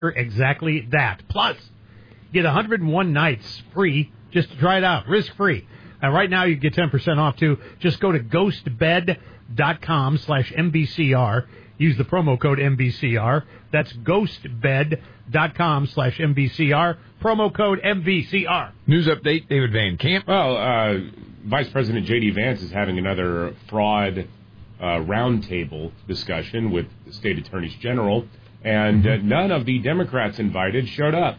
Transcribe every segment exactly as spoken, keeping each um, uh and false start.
exactly that. Plus, get one hundred one nights free just to try it out, risk-free. And right now you get ten percent off, too. Just go to ghostbed.com slash MBCR. Use the promo code M B C R. That's ghostbed.com slash MBCR. Promo code M B C R. News update, David Van Camp. Well, uh, Vice President J D. Vance is having another fraud uh, roundtable discussion with the state attorneys general, and uh, none of the Democrats invited showed up.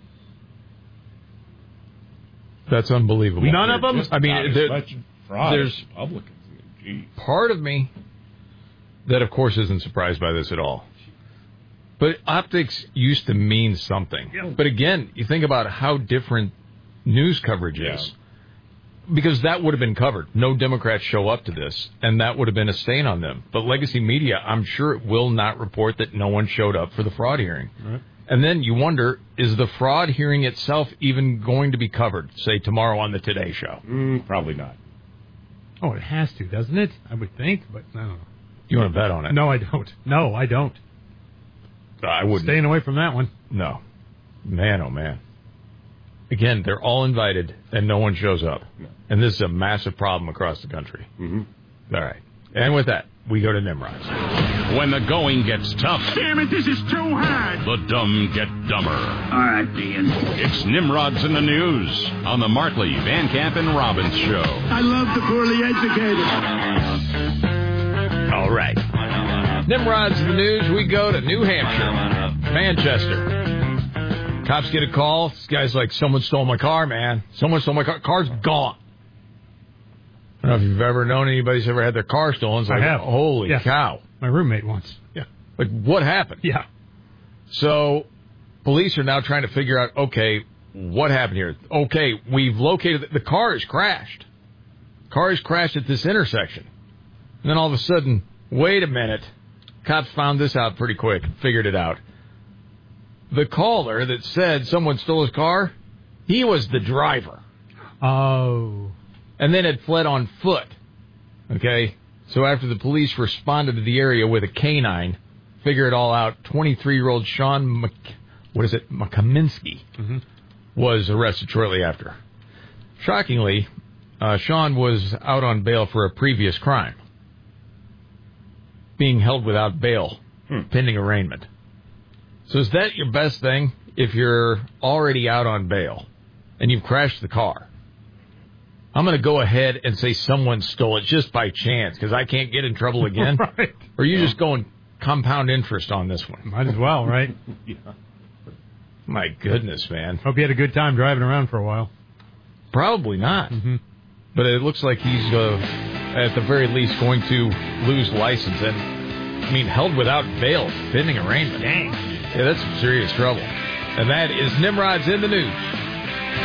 That's unbelievable. None of them? I mean, there, fraud there's Republicans. Geez. Part of me that, of course, isn't surprised by this at all. But optics used to mean something. Yeah. But again, you think about how different news coverage is. Yeah. Because that would have been covered. No Democrats show up to this, and that would have been a stain on them. But legacy media, I'm sure it will not report that no one showed up for the fraud hearing. Right. And then you wonder, is the fraud hearing itself even going to be covered, say, tomorrow on the Today Show? Mm, probably not. Oh, it has to, doesn't it? I would think, but no. You want to bet on it? No, I don't. No, I don't. I wouldn't. Staying away from that one. No. Man, oh, man. Again, they're all invited, and no one shows up. No. And this is a massive problem across the country. Mm-hmm. All right. And with that, we go to Nimrod's. When the going gets tough. Damn it, this is too hard. The dumb get dumber. All right, Dean. It's Nimrod's in the News on the Markley, Van Camp, and Robbins Show. I love the poorly educated. All right. Nimrod's in the News. We go to New Hampshire, Manchester. Cops get a call. This guy's like, someone stole my car, man. Someone stole my car. Car's gone. I don't know if you've ever known anybody who's ever had their car stolen. It's like, I have. Holy yeah. cow. My roommate once. Yeah. Like, what happened? Yeah. So, police are now trying to figure out, okay, what happened here? Okay, we've located, the car has crashed. Car has crashed at this intersection. And then all of a sudden, wait a minute. Cops found this out pretty quick, figured it out. The caller that said someone stole his car, he was the driver. Oh. And then had fled on foot. Okay? So after the police responded to the area with a canine, figure it all out, twenty-three-year-old Sean, Mc, what is it, Kaminsky, mm-hmm. was arrested shortly after. Shockingly, uh, Sean was out on bail for a previous crime, being held without bail, hmm. pending arraignment. So is that your best thing if you're already out on bail and you've crashed the car? I'm going to go ahead and say someone stole it just by chance because I can't get in trouble again. Right. Or are you yeah. just going compound interest on this one? Might as well, right? Yeah. My goodness, man. Hope you had a good time driving around for a while. Probably not. Mm-hmm. But it looks like he's, uh, at the very least, going to lose license and, I mean, held without bail, pending arraignment. Dang. Yeah, that's some serious trouble. And that is Nimrod's in the News.